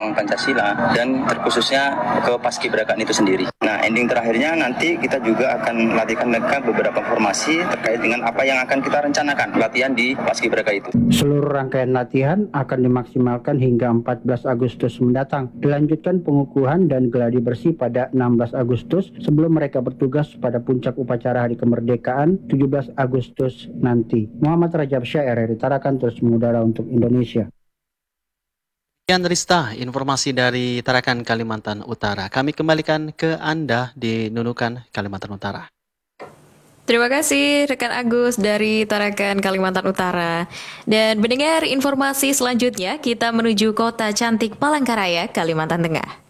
tentang Pancasila dan terkhususnya ke paskibrakaan itu sendiri. Nah, ending terakhirnya nanti kita juga akan melatihkan mereka beberapa formasi terkait dengan apa yang akan kita rencanakan latihan di paskibraka itu. Seluruh rangkaian latihan akan dimaksimalkan hingga 14 Agustus mendatang. Dilanjutkan pengukuhan dan gladi bersih pada 16 Agustus sebelum mereka bertugas pada puncak upacara Hari Kemerdekaan 17 Agustus nanti. Muhammad Rajab Syah, RRI Tarakan, terus mengudara untuk Indonesia. Sekian Rista, informasi dari Tarakan, Kalimantan Utara. Kami kembalikan ke Anda di Nunukan, Kalimantan Utara. Terima kasih rekan Agus dari Tarakan, Kalimantan Utara. Dan mendengar informasi selanjutnya, kita menuju kota cantik Palangkaraya, Kalimantan Tengah.